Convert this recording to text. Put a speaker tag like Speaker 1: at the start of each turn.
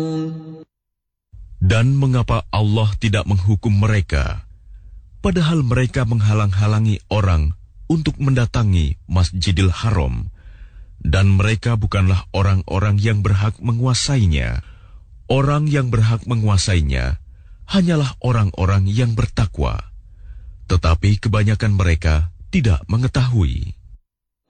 Speaker 1: Dan mengapa Allah tidak menghukum mereka, padahal mereka menghalang-halangi orang untuk mendatangi Masjidil Haram, dan mereka bukanlah orang-orang yang berhak menguasainya. Orang yang berhak menguasainya hanyalah orang-orang yang bertakwa, tetapi kebanyakan mereka tidak mengetahui.